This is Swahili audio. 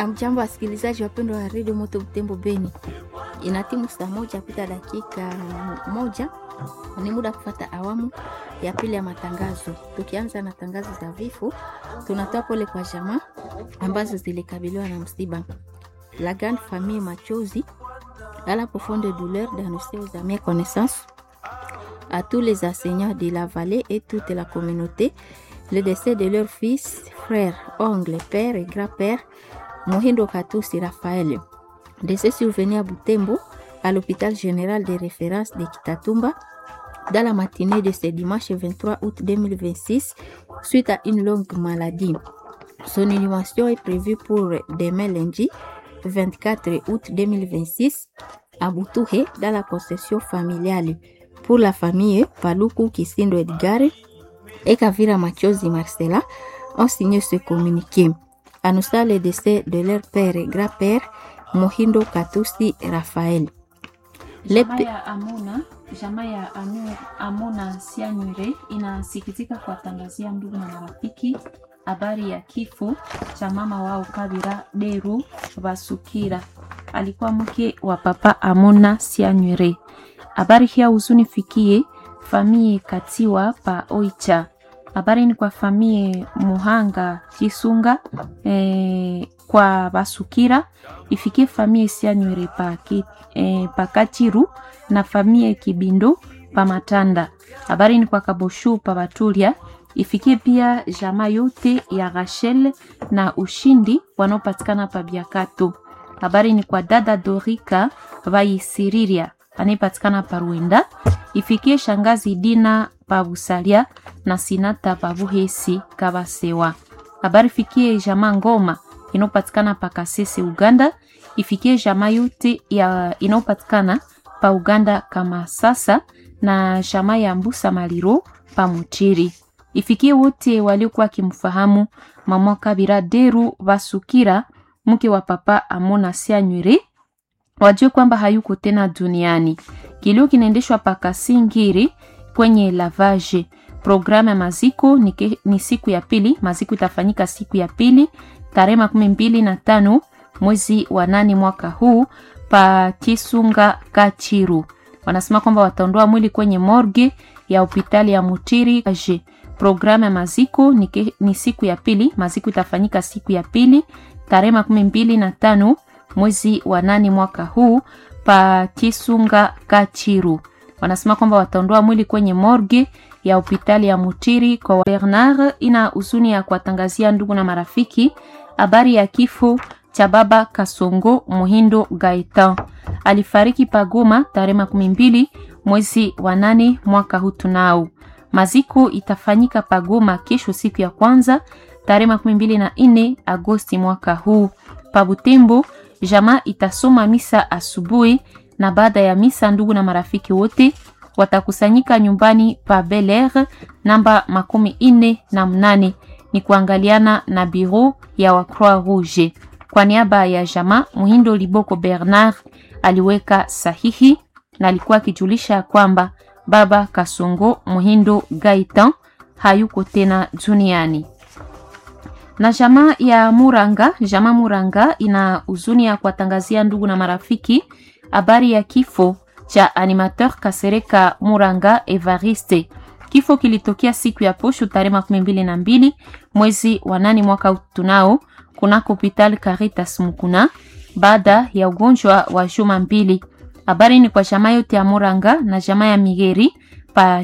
Amjambo wasikilizaji wapendwa wa Radio Moto Butembo Beni. Inatimu saa moja pita dakika moja. Ni muda kufuata awamu ya pili ya matangazo. Tukianza na tangazo za vifo, tunatoa pole kwa jamaa ambazo zilikabiliwa na msiba. La grande famille Machozi à la profonde douleur d'annoncer aux amis et connaissances, à tous les enseignants de la vallée et toute la communauté le décès de leur fils, frère, oncle, père et grand-père Mohindo Katusi Raphaël. Décès survenu à Butembo, à l'hôpital général de référence de Kitatumba, dans la matinée de ce dimanche 23 août 2026, suite à une longue maladie. Son inhumation est prévue pour demain lundi 24 août 2026 à Boutouhe, dans la concession familiale. Pour la famille, Paluku Kisindo Edgar et Kavira Machozi Marcela ont signé ce communiqué. Annonçant le décès de leur père et grand-père, Mohindo Katusi Raphaël. Jamaa ya Amona Sianyure inasikitika kuwatangazia ndugu na marafiki habari ya kifo cha mama wao Kabira Deru Basukira. Alikuwa mke wa papa Amona Sianyure. Habari hii huzuni fikie famie Katiwa pa Oicha. Habari ni kwa famie Muhanga Kisunga kwa Basukira, ifikie famie Sianyure pa Kachiru na famie Kibindo pa Matanda. Habari ni kwa Kaboshu pa Batulia, ifikie pia jamaa yote ya Rachel na Ushindi wanaopatikana pa Biakato. Habari ni kwa dada Dorika Vaisiriria anayepatikana pa Ruenda, ifikie shangazi Dina pa Busalia na Sinata pa Buhesi Kabasewa. Habari fikie jamaa Ngoma inayopatikana pa Kasese Uganda, ifikie jamaa yote ya inayopatikana pa Uganda kama sasa na jamaa ya Mbusa Maliro pa Muchiri. Ifikie wote waliokuwa kimfahamu mama Kabira Deru Basukira, mke wa papa Amona Sianyure, wajue kwamba hayuko tena duniani. Kilio kinaendeshwa pa Kasingiri kwenye lavage. Programu ya maziko ni siku ya pili. Maziko itafanyika siku ya pili tarehe 25 mwezi wa 8 mwaka huu pa Kisunga Kachiru. Wanasema kwamba wataondoa mwili kwenye morgue ya hospitali ya Mutiri. Programu ya maziko ni siku ya pili. Maziko itafanyika siku ya pili tarehe 25 mwezi wa 8 mwaka huu pa Kisunga Kachiru. Wanasema kwamba wataondoa mwili kwenye morgue ya hospitali ya Mutiri. Kwa Bernard ina huzuni ya kuwatangazia ndugu na marafiki habari ya kifo cha baba Kasongo Mohindo Gaetan. Alifariki Pagoma tarehe 12 mwezi wa 8 mwaka huu tunao. Maziko itafanyika Pagoma kesho siku ya kwanza tarehe 24 Agosti mwaka huu. Pa Butembo jamaa itasoma misa asubuhi, na baada ya misa ndugu na marafiki wote watakusanyika nyumbani pa Bel Air namba 48 ni kuangaliana na biro ya wa Croix Rouge. Kwa niaba ya jamaa, Muhindo Liboko Bernard aliweka sahihi na alikuwa akijulisha kwamba baba Kasongo Mohindo Gaetan hayuko tena duniani. Na jamaa ya Muranga ina huzuni ya kuwatangazia ndugu na marafiki habari ya kifo cha animateur Kasereka Muranga Evariste. Kifo kilitokea siku ya posho tarehe 22 mwezi wa 8 mwaka tunao kunako hospitali Caritas Mukuna baada ya ugonjwa wa juma mbili. Habari ni kwa jamaa yote ya Muranga na jamaa ya Migeri pa